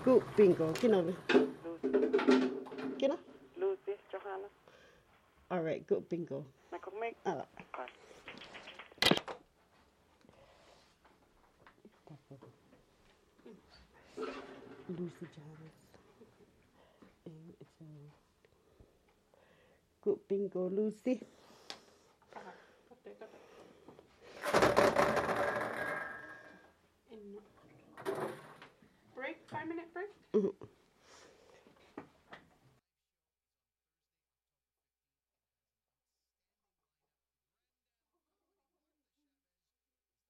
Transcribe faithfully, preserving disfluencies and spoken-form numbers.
Good bingo. Get on it. Lucy. Get on. Lucy, Johanna. All right, good bingo. McCormick. Uh, Okay. Lucy Johannes. And it's a good bingo, Lucy. Break, five minute break? Mm-hmm.